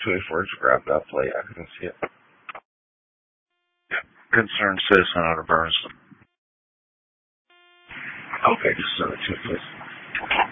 284 just grab that plate. I couldn't see it. Concerned citizen out of Burnston. Okay, just send it to you, please.